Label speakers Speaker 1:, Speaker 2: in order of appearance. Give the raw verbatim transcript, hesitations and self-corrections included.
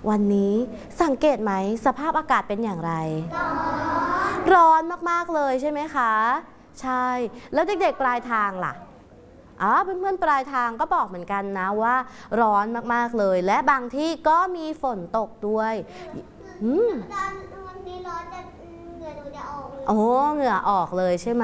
Speaker 1: วันนี้สังเกตไหมสภาพอากาศเป็นอย่างไรร้อนมากๆเลยใช่ไหมคะใช่แล้วเด็กๆปลายทางล่ะอ๋อเพื่อนๆปลายทางก็บอกเหมือนกันนะว่าร้อนมากๆเลยและบางที่ก็มีฝนตกด้วยอืมวันนี้ร้อนจะเหงื่อหนูจะออกเลยโอ้เหงื่อออกเลยใช่ไหม